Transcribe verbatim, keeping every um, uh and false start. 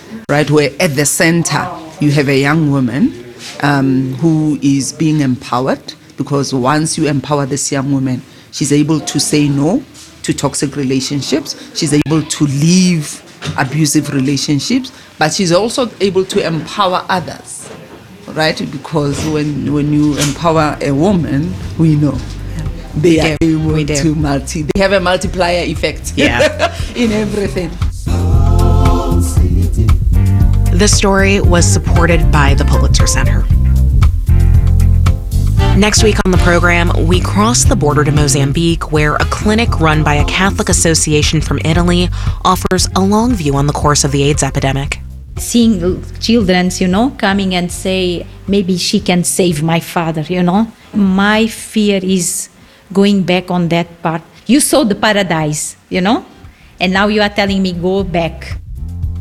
right? Where at the center you have a young woman um, who is being empowered, because once you empower this young woman, she's able to say no to toxic relationships. She's able to leave abusive relationships, but she's also able to empower others, right? Because when when you empower a woman, we know they are able to multi. They have a multiplier effect. Yeah. in everything. The story was supported by the Pulitzer Center. Next week on the program, we cross the border to Mozambique, where a clinic run by a Catholic association from Italy offers a long view on the course of the AIDS epidemic. Seeing children, you know, coming and say, maybe she can save my father, you know. My fear is going back on that part. You saw the paradise, you know, and now you are telling me go back.